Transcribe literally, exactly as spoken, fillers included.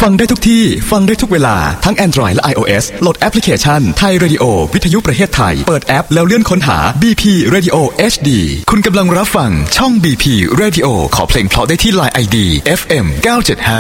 ฟังได้ทุกที่ฟังได้ทุกเวลาทั้ง Android และ iOS โหลดแอปพลิเคชัน Thai Radio วิทยุประเทศไทยเปิดแอปแล้วเลื่อนค้นหา บี พี Radio เอช ดี คุณกำลังรับฟังช่อง บี พี Radio ขอเพลงเพราะได้ที่ ไลน์ ไอ ดี เอฟ เอ็ม เก้าเจ็ดห้า